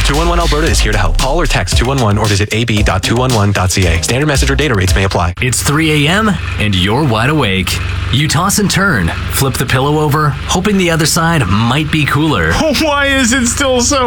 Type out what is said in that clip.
211 Alberta is here to help. Call or text 211 or visit ab.211.ca. Standard message or data rates may apply. It's 3 a.m. and you're wide awake. You toss and turn, flip the pillow over, hoping the other side might be cooler. Why is it still so